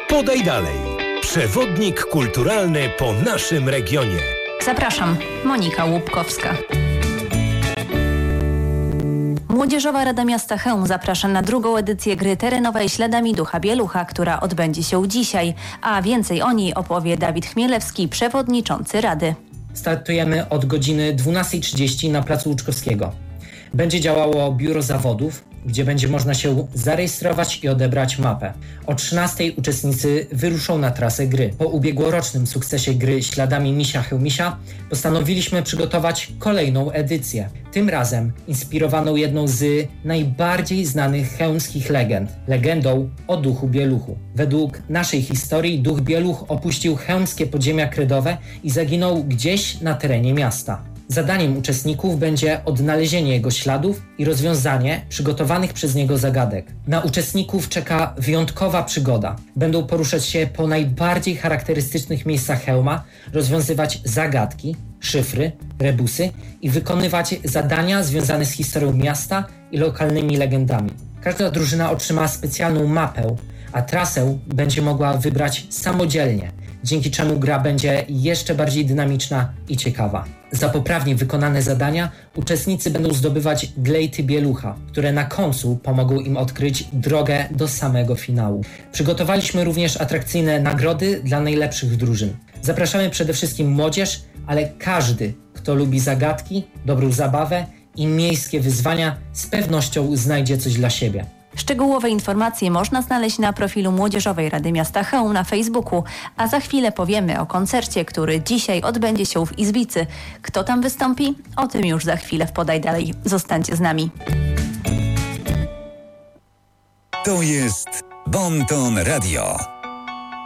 Podaj dalej. Przewodnik kulturalny po naszym regionie. Zapraszam, Monika Łupkowska. Młodzieżowa Rada Miasta Chełm zaprasza na drugą edycję gry terenowej Śladami Ducha Bielucha, która odbędzie się dzisiaj, a więcej o niej opowie Dawid Chmielewski, przewodniczący Rady. Startujemy od godziny 12:30 na Placu Łuczkowskiego. Będzie działało biuro zawodów, gdzie będzie można się zarejestrować i odebrać mapę. O 13:00 uczestnicy wyruszą na trasę gry. Po ubiegłorocznym sukcesie gry Śladami Misia Chełmisia postanowiliśmy przygotować kolejną edycję. Tym razem inspirowaną jedną z najbardziej znanych chełmskich legend. Legendą o Duchu Bieluchu. Według naszej historii Duch Bieluch opuścił chełmskie podziemia kredowe i zaginął gdzieś na terenie miasta. Zadaniem uczestników będzie odnalezienie jego śladów i rozwiązanie przygotowanych przez niego zagadek. Na uczestników czeka wyjątkowa przygoda. Będą poruszać się po najbardziej charakterystycznych miejscach Chełma, rozwiązywać zagadki, szyfry, rebusy i wykonywać zadania związane z historią miasta i lokalnymi legendami. Każda drużyna otrzyma specjalną mapę, a trasę będzie mogła wybrać samodzielnie, dzięki czemu gra będzie jeszcze bardziej dynamiczna i ciekawa. Za poprawnie wykonane zadania uczestnicy będą zdobywać glejty Bielucha, które na końcu pomogą im odkryć drogę do samego finału. Przygotowaliśmy również atrakcyjne nagrody dla najlepszych drużyn. Zapraszamy przede wszystkim młodzież, ale każdy, kto lubi zagadki, dobrą zabawę i miejskie wyzwania, z pewnością znajdzie coś dla siebie. Szczegółowe informacje można znaleźć na profilu Młodzieżowej Rady Miasta Chełm na Facebooku, a za chwilę powiemy o koncercie, który dzisiaj odbędzie się w Izbicy. Kto tam wystąpi? O tym już za chwilę w Podaj Dalej. Zostańcie z nami. To jest Bon Ton Radio.